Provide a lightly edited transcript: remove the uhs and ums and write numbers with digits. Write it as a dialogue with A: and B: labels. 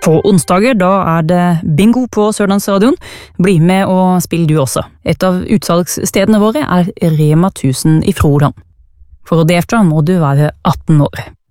A: På onsdager da det bingo på Sørlandsradioen. Bli med og spill du også. Et av utsalgsstedene våre Rema 1000 i Froland. For å delta må du være 18 år.